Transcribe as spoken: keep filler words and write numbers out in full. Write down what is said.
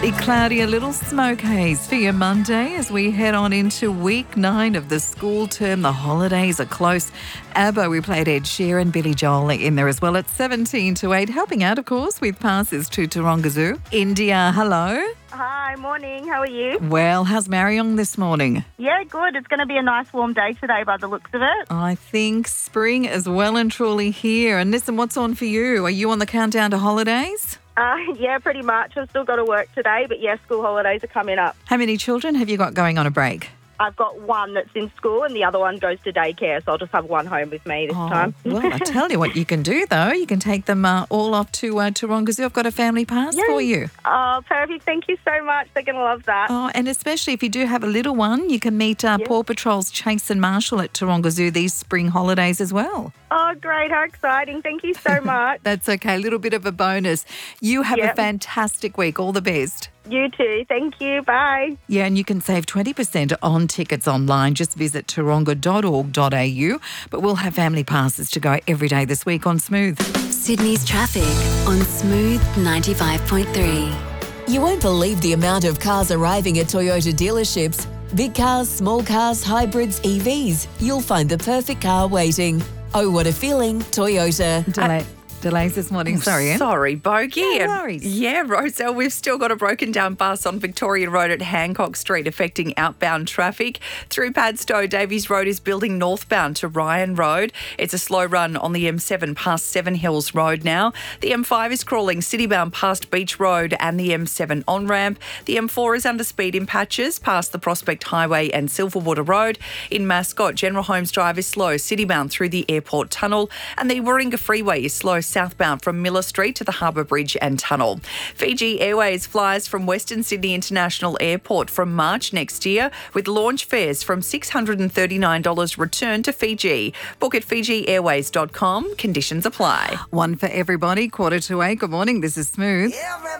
Partly cloudy, a little smoke haze for your Monday as we head on into week nine of the school term. The holidays are close. ABBA, we played Ed Sheeran, Billy Joel in there as well at seventeen to eight. Helping out, of course, with passes to Taronga Zoo. India, hello. Hi, morning. How are you? Well, how's Marion this morning? Yeah, good. It's going to be a nice warm day today by the looks of it. I think spring is well and truly here. And listen, what's on for you? Are you on the countdown to holidays? Uh, yeah, pretty much. I've still got to work today, but yeah, school holidays are coming up. How many children have you got going on a break? I've got one that's in school and the other one goes to daycare, so I'll just have one home with me this oh, time. Well, I tell you what you can do, though. You can take them uh, all off to uh, Taronga Zoo. I've got a family pass Yeah. for you. Oh, perfect. Thank you so much. They're going to love that. Oh, and especially if you do have a little one, you can meet uh, Yeah. Paw Patrol's Chase and Marshall at Taronga Zoo these spring holidays as well. Oh, great. How exciting. Thank you so much. That's okay. A little bit of a bonus. You have Yep. a fantastic week. All the best. You too. Thank you. Bye. Yeah, and you can save twenty percent on tickets online. Just visit taronga dot org dot a u. But we'll have family passes to go every day this week on Smooth. Sydney's traffic on Smooth ninety-five point three. You won't believe the amount of cars arriving at Toyota dealerships. Big cars, small cars, hybrids, E Vs. You'll find the perfect car waiting. Oh, what a feeling, Toyota. Delay, delays this morning. Sorry, Ann. Sorry, Bogey. No And- worries. Yeah, Roselle, we've still got a broken down bus on Victoria Road at Hancock Street affecting outbound traffic. Through Padstow, Davies Road is building northbound to Ryan Road. It's a slow run on the M seven past Seven Hills Road now. The M five is crawling citybound past Beach Road and the M seven on-ramp. The M four is under speed in patches past the Prospect Highway and Silverwater Road. In Mascot, General Holmes Drive is slow citybound through the Airport Tunnel. And the Warringah Freeway is slow southbound from Miller Street to the Harbour Bridge and Tunnel. Fiji Airways flies from Western Sydney International Airport from March next year with launch fares from six hundred thirty-nine dollars return to Fiji. Book at fiji airways dot com. Conditions apply. One for everybody. Quarter to eight. Good morning. This is Smooth. Everybody